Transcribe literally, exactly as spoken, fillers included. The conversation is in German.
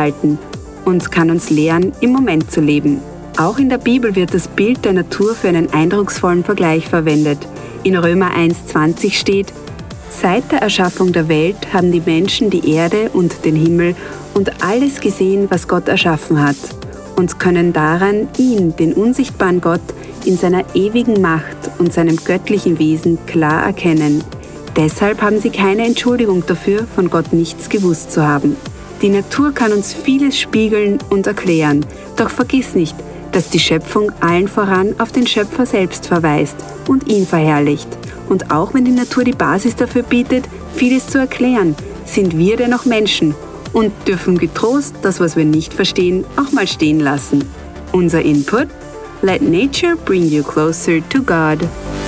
innehalten und kann uns lehren, im Moment zu leben. Auch in der Bibel wird das Bild der Natur für einen eindrucksvollen Vergleich verwendet. In Römer eins zwanzig steht: Seit der Erschaffung der Welt haben die Menschen die Erde und den Himmel und alles gesehen, was Gott erschaffen hat, und können daran ihn, den unsichtbaren Gott, in seiner ewigen Macht und seinem göttlichen Wesen klar erkennen. Deshalb haben sie keine Entschuldigung dafür, von Gott nichts gewusst zu haben. Die Natur kann uns vieles spiegeln und erklären, doch vergiss nicht, dass die Schöpfung allen voran auf den Schöpfer selbst verweist und ihn verherrlicht. Und auch wenn die Natur die Basis dafür bietet, vieles zu erklären, sind wir dennoch Menschen und dürfen getrost das, was wir nicht verstehen, auch mal stehen lassen. Unser Input: Let nature bring you closer to God.